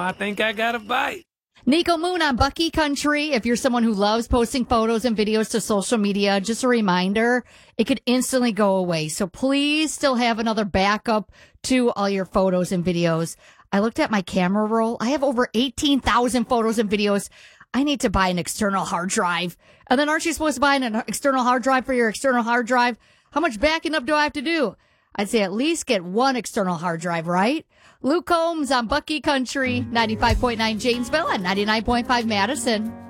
I think I got a bite. Nico Moon on Bucky Country. If you're someone who loves posting photos and videos to social media, just a reminder, it could instantly go away. So please still have another backup to all your photos and videos. I looked at my camera roll. I have over 18,000 photos and videos. I need to buy an external hard drive. And then aren't you supposed to buy an external hard drive for your external hard drive? How much backing up do I have to do? I'd say at least get one external hard drive, right? Luke Combs on Bucky Country, 95.9 Janesville and 99.5 Madison.